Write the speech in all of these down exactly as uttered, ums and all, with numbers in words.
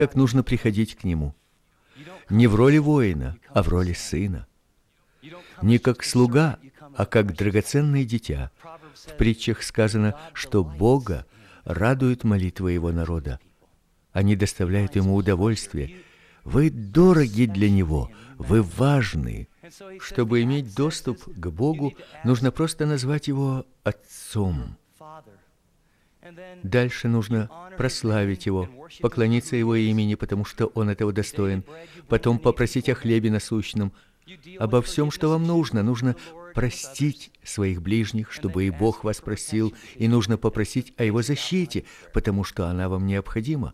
как нужно приходить к Нему. Не в роли воина, а в роли сына. Не как слуга, а как драгоценное дитя. В притчах сказано, что Бога радует молитва Его народа. Они доставляют Ему удовольствие. Вы дороги для Него, вы важны. Чтобы иметь доступ к Богу, нужно просто назвать Его Отцом. Дальше нужно прославить Его, поклониться Его имени, потому что Он этого достоин, потом попросить о хлебе насущном, обо всем, что вам нужно. Нужно простить своих ближних, чтобы и Бог вас простил, и нужно попросить о Его защите, потому что она вам необходима.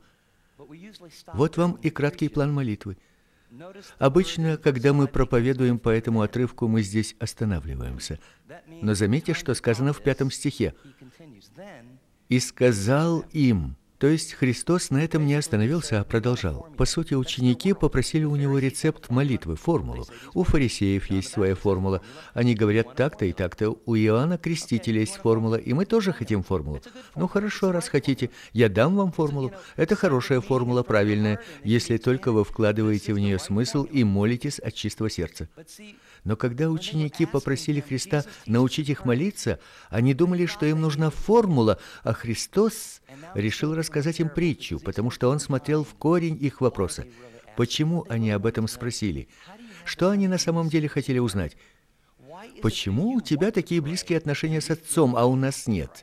Вот вам и краткий план молитвы. Обычно, когда мы проповедуем по этому отрывку, мы здесь останавливаемся. Но заметьте, что сказано в пятом стихе. «И сказал им». То есть Христос на этом не остановился, а продолжал. По сути, ученики попросили у Него рецепт молитвы, формулу. У фарисеев есть своя формула. Они говорят так-то и так-то. У Иоанна Крестителя есть формула, и мы тоже хотим формулу. Ну хорошо, раз хотите, я дам вам формулу. Это хорошая формула, правильная, если только вы вкладываете в нее смысл и молитесь от чистого сердца. Но когда ученики попросили Христа научить их молиться, они думали, что им нужна формула, а Христос решил рассказать им притчу, потому что Он смотрел в корень их вопроса. Почему они об этом спросили? Что они на самом деле хотели узнать? Почему у тебя такие близкие отношения с Отцом, а у нас нет?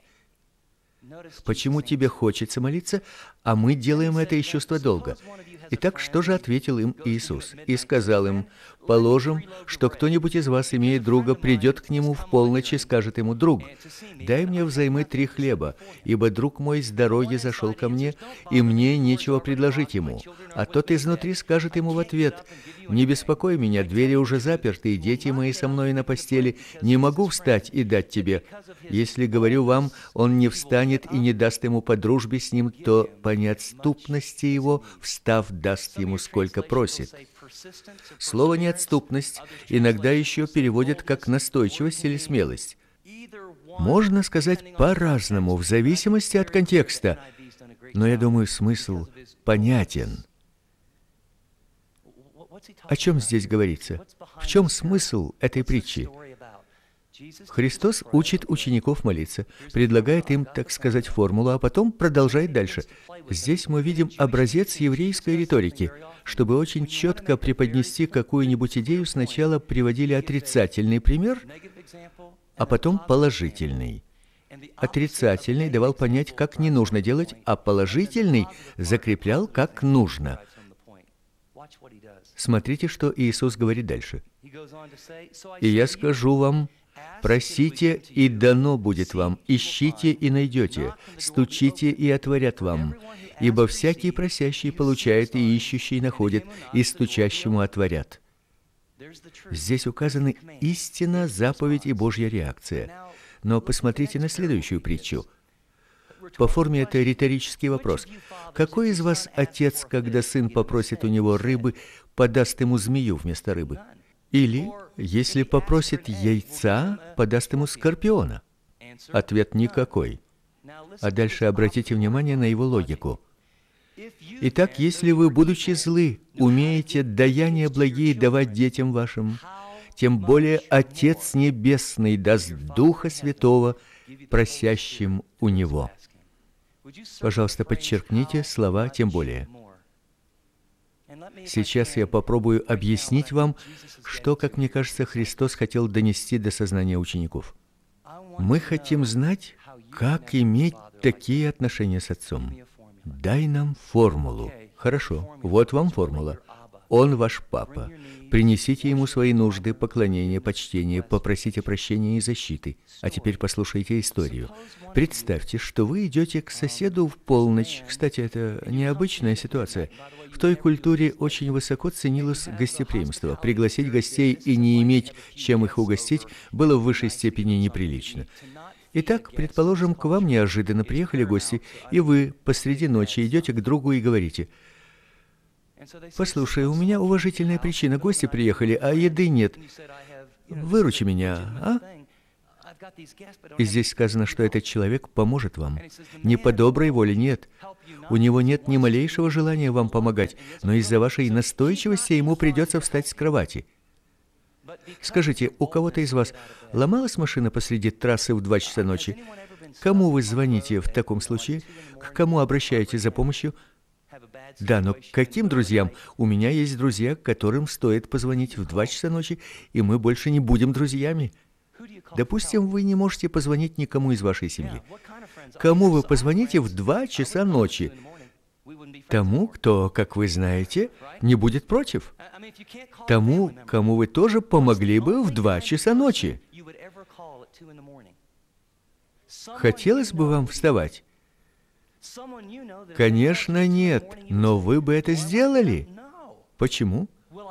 Почему тебе хочется молиться, а мы делаем это из чувства долга? Итак, что же ответил им Иисус? И сказал им: «Положим, что кто-нибудь из вас, имея друга, придет к нему в полночь и скажет ему: друг, дай мне взаймы три хлеба, ибо друг мой с дороги зашел ко мне, и мне нечего предложить ему. А тот изнутри скажет ему в ответ: не беспокой меня, двери уже заперты, и дети мои со мной на постели, не могу встать и дать тебе. Если, говорю вам, он не встанет и не даст ему по дружбе с ним, то по неотступности его, встав, даст ему сколько просит». Слово «неотступность» иногда еще переводят как настойчивость или смелость. Можно сказать по-разному, в зависимости от контекста, но я думаю, смысл понятен. О чем здесь говорится? В чем смысл этой притчи? Христос учит учеников молиться, предлагает им, так сказать, формулу, а потом продолжает дальше. Здесь мы видим образец еврейской риторики. Чтобы очень четко преподнести какую-нибудь идею, сначала приводили отрицательный пример, а потом положительный. Отрицательный давал понять, как не нужно делать, а положительный закреплял, как нужно. Смотрите, что Иисус говорит дальше. «И я скажу вам: просите, и дано будет вам, ищите, и найдете, стучите, и отворят вам. Ибо всякий просящий получает, и ищущий находит, и стучащему отворят». Здесь указаны истина, заповедь и Божья реакция. Но посмотрите на следующую притчу. По форме это риторический вопрос. Какой из вас отец, когда сын попросит у него рыбы, подаст ему змею вместо рыбы? Или, если попросит яйца, подаст ему скорпиона? Ответ никакой. А дальше обратите внимание на его логику. Итак, если вы, будучи злы, умеете даяния благие давать детям вашим, тем более Отец Небесный даст Духа Святого просящим у Него. Пожалуйста, подчеркните слова «тем более». Сейчас я попробую объяснить вам, что, как мне кажется, Христос хотел донести до сознания учеников. Мы хотим знать, как иметь такие отношения с Отцом. Дай нам формулу. Хорошо, вот вам формула. Он ваш папа. Принесите ему свои нужды, поклонение, почтение, попросите прощения и защиты. А теперь послушайте историю. Представьте, что вы идете к соседу в полночь. Кстати, это необычная ситуация. В той культуре очень высоко ценилось гостеприимство. Пригласить гостей и не иметь, чем их угостить, было в высшей степени неприлично. Итак, предположим, к вам неожиданно приехали гости, и вы посреди ночи идете к другу и говорите: «Послушай, у меня уважительная причина, гости приехали, а еды нет. Выручи меня, а?» И здесь сказано, что этот человек поможет вам. Не по доброй воле, нет. У него нет ни малейшего желания вам помогать, но из-за вашей настойчивости ему придется встать с кровати. Скажите, у кого-то из вас ломалась машина посреди трассы в два часа ночи? Кому вы звоните в таком случае? К кому обращаетесь за помощью? Да, но к каким друзьям? У меня есть друзья, которым стоит позвонить в два часа ночи, и мы больше не будем друзьями. Допустим, вы не можете позвонить никому из вашей семьи. Кому вы позвоните в два часа ночи? Тому, кто, как вы знаете, не будет против. Тому, кому вы тоже помогли бы в два часа ночи. Хотелось бы вам вставать? Конечно, нет, но вы бы это сделали. Почему?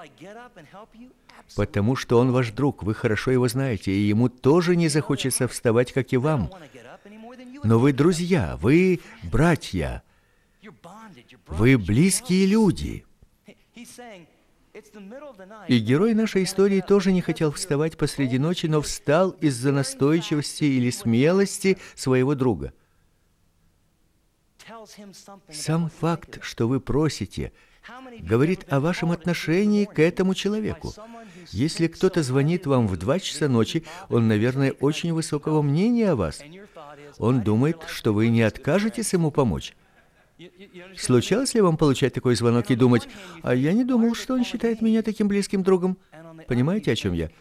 Потому что он ваш друг, вы хорошо его знаете, и ему тоже не захочется вставать, как и вам. Но вы друзья, вы братья, вы близкие люди. И герой нашей истории тоже не хотел вставать посреди ночи, но встал из-за настойчивости или смелости своего друга. Сам факт, что вы просите, говорит о вашем отношении к этому человеку. Если кто-то звонит вам в два часа ночи, он, наверное, очень высокого мнения о вас. Он думает, что вы не откажетесь ему помочь. Случалось ли вам получать такой звонок и думать: «А я не думал, что он считает меня таким близким другом»? Понимаете, о чем я?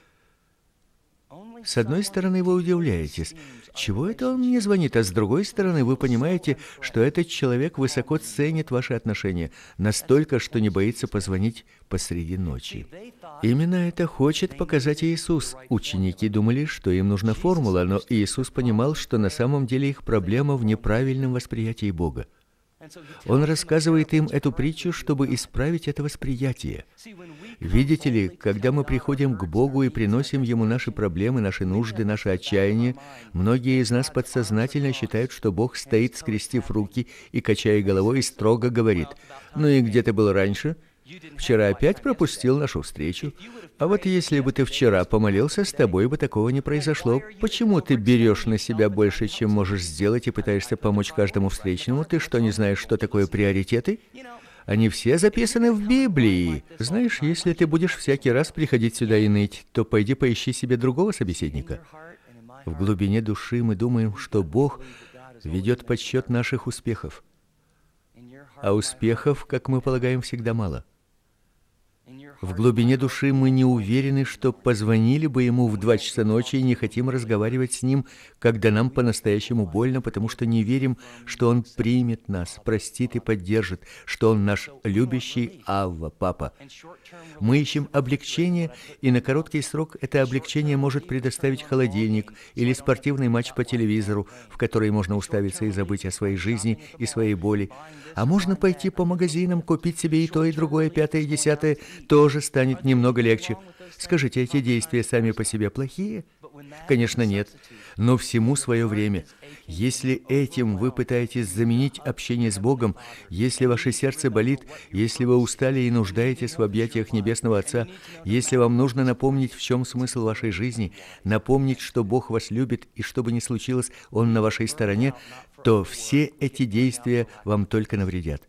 С одной стороны, вы удивляетесь, чего это он мне звонит, а с другой стороны, вы понимаете, что этот человек высоко ценит ваши отношения, настолько, что не боится позвонить посреди ночи. Именно это хочет показать Иисус. Ученики думали, что им нужна формула, но Иисус понимал, что на самом деле их проблема в неправильном восприятии Бога. Он рассказывает им эту притчу, чтобы исправить это восприятие. Видите ли, когда мы приходим к Богу и приносим Ему наши проблемы, наши нужды, наши отчаяния, многие из нас подсознательно считают, что Бог стоит, скрестив руки и, качая головой, и строго говорит: «Ну и где ты был раньше? Вчера опять пропустил нашу встречу. А вот если бы ты вчера помолился, с тобой бы такого не произошло. Почему ты берешь на себя больше, чем можешь сделать, и пытаешься помочь каждому встречному? Ты что, не знаешь, что такое приоритеты? Они все записаны в Библии. Знаешь, если ты будешь всякий раз приходить сюда и ныть, то пойди поищи себе другого собеседника». В глубине души мы думаем, что Бог ведет подсчет наших успехов. А успехов, как мы полагаем, всегда мало. В глубине души мы не уверены, что позвонили бы ему в два часа ночи и не хотим разговаривать с ним, когда нам по-настоящему больно, потому что не верим, что он примет нас, простит и поддержит, что он наш любящий Авва, Папа. Мы ищем облегчение, и на короткий срок это облегчение может предоставить холодильник или спортивный матч по телевизору, в который можно уставиться и забыть о своей жизни и своей боли. А можно пойти по магазинам, купить себе и то, и другое, пятое, и десятое, тоже станет немного легче. Скажите, эти действия сами по себе плохие? Конечно, нет. Но всему свое время. Если этим вы пытаетесь заменить общение с Богом, если ваше сердце болит, если вы устали и нуждаетесь в объятиях Небесного Отца, если вам нужно напомнить, в чем смысл вашей жизни, напомнить, что Бог вас любит, и что бы ни случилось, Он на вашей стороне, то все эти действия вам только навредят.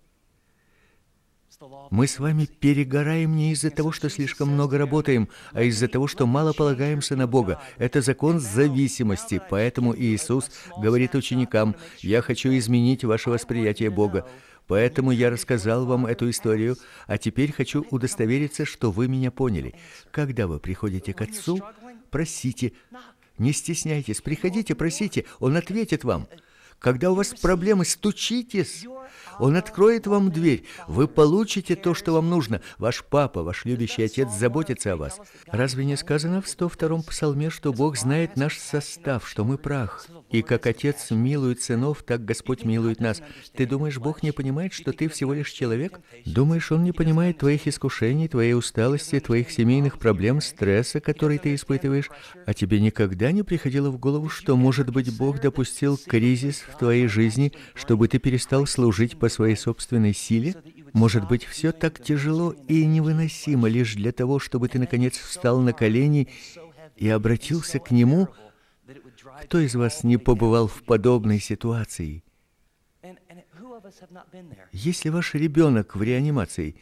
Мы с вами перегораем не из-за того, что слишком много работаем, а из-за того, что мало полагаемся на Бога. Это закон зависимости, поэтому Иисус говорит ученикам: «Я хочу изменить ваше восприятие Бога, поэтому я рассказал вам эту историю, а теперь хочу удостовериться, что вы меня поняли. Когда вы приходите к Отцу, просите, не стесняйтесь, приходите, просите, Он ответит вам. Когда у вас проблемы, стучитесь. Он откроет вам дверь. Вы получите то, что вам нужно. Ваш папа, ваш любящий отец заботится о вас. Разве не сказано в сто втором псалме, что Бог знает наш состав, что мы прах? И как Отец милует сынов, так Господь милует нас. Ты думаешь, Бог не понимает, что ты всего лишь человек? Думаешь, Он не понимает твоих искушений, твоей усталости, твоих семейных проблем, стресса, который ты испытываешь? А тебе никогда не приходило в голову, что, может быть, Бог допустил кризис в твоей жизни, чтобы ты перестал служить по своей собственной силе? Может быть, все так тяжело и невыносимо лишь для того, чтобы ты, наконец, встал на колени и обратился к Нему, Кто из вас не побывал в подобной ситуации? Если ваш ребенок в реанимации,